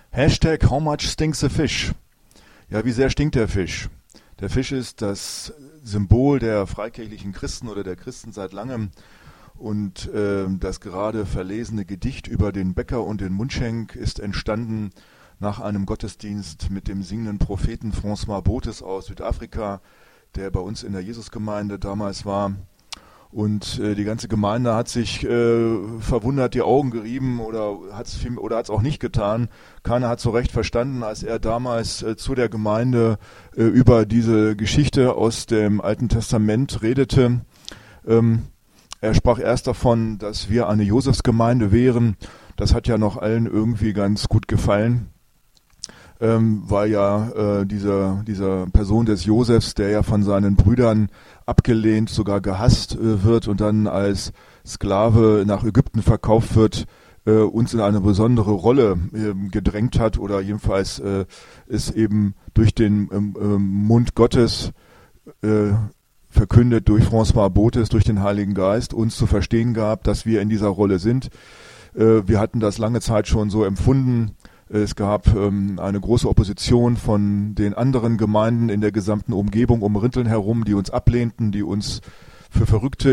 Hashtag How much stinks the fish? Ja, wie sehr stinkt der Fisch? Der Fisch ist das Symbol der freikirchlichen Christen oder der Christen seit langem. Und das gerade verlesene Gedicht über den Bäcker und den Mundschenk ist entstanden nach einem Gottesdienst mit dem singenden Propheten François Bothes aus Südafrika, der bei uns in der Jesusgemeinde damals war. Und die ganze Gemeinde hat sich verwundert die Augen gerieben oder hat es auch nicht getan. Keiner hat so recht verstanden, als er damals zu der Gemeinde über diese Geschichte aus dem Alten Testament redete. Er sprach erst davon, dass wir eine Josefsgemeinde wären. Das hat ja noch allen irgendwie ganz gut gefallen. Weil ja dieser Person des Josefs, der ja von seinen Brüdern abgelehnt, sogar gehasst wird und dann als Sklave nach Ägypten verkauft wird, uns in eine besondere Rolle gedrängt hat oder jedenfalls es eben durch den Mund Gottes verkündet, durch François Bothes, durch den Heiligen Geist, uns zu verstehen gab, dass wir in dieser Rolle sind. Wir hatten das lange Zeit schon so empfunden. Es gab eine große Opposition von den anderen Gemeinden in der gesamten Umgebung um Rinteln herum, die uns ablehnten, die uns für Verrückte